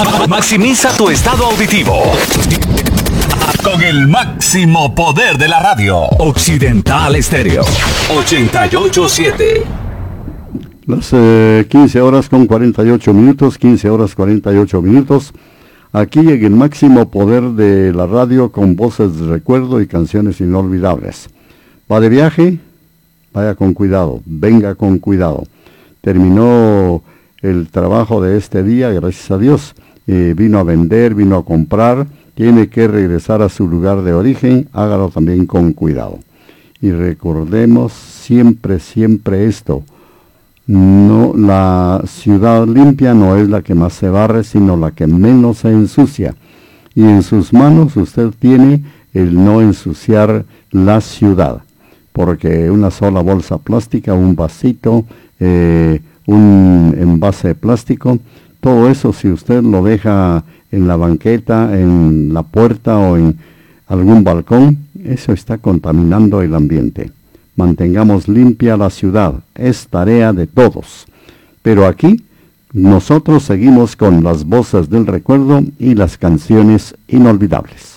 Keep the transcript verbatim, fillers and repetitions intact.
Maximiza tu estado auditivo con el máximo poder de la radio. Occidental Estéreo ochenta y ocho siete. Las eh, quince horas con cuarenta y ocho minutos, quince horas cuarenta y ocho minutos. Aquí en el máximo poder de la radio, con voces de recuerdo y canciones inolvidables. ¿Va de viaje? Vaya con cuidado, venga con cuidado. Terminó el trabajo de este día, gracias a Dios. Eh, vino a vender, vino a comprar, tiene que regresar a su lugar de origen, hágalo también con cuidado. Y recordemos siempre, siempre esto. No, la ciudad limpia no es la que más se barre, sino la que menos se ensucia. Y en sus manos usted tiene el no ensuciar la ciudad. Porque una sola bolsa plástica, un vasito, eh, un envase de plástico, todo eso, si usted lo deja en la banqueta, en la puerta o en algún balcón, eso está contaminando el ambiente. Mantengamos limpia la ciudad, es tarea de todos. Pero aquí, nosotros seguimos con las voces del recuerdo y las canciones inolvidables.